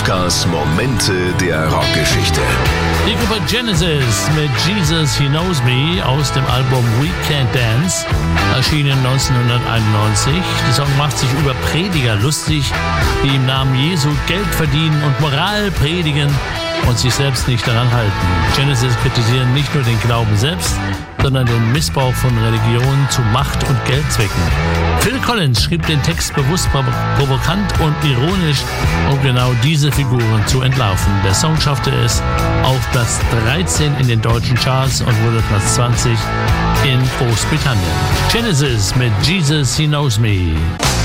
Oscars Momente der Rockgeschichte. Die Gruppe Genesis mit Jesus He Knows Me aus dem Album We Can't Dance, erschienen 1991. Der Song macht sich über Prediger lustig, die im Namen Jesu Geld verdienen und Moral predigen und sich selbst nicht daran halten. Genesis kritisieren nicht nur den Glauben selbst, sondern den Missbrauch von Religionen zu Macht- und Geldzwecken. Phil Collins schrieb den Text bewusst provokant und ironisch, um genau diese Figuren zu entlarven. Der Song schaffte es auf Platz 13 in den deutschen Charts und wurde Platz 20 in Großbritannien. Genesis mit Jesus He Knows Me.